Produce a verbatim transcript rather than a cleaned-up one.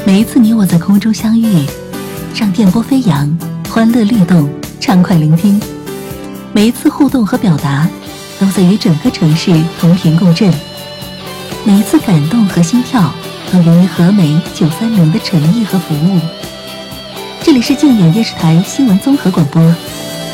每一次你我在空中相遇，让电波飞扬，欢乐律动，畅快聆听。每一次互动和表达，都在与整个城市同频共振。每一次感动和心跳，都源于和美九三零的诚意和服务。这里是静远电视台新闻综合广播，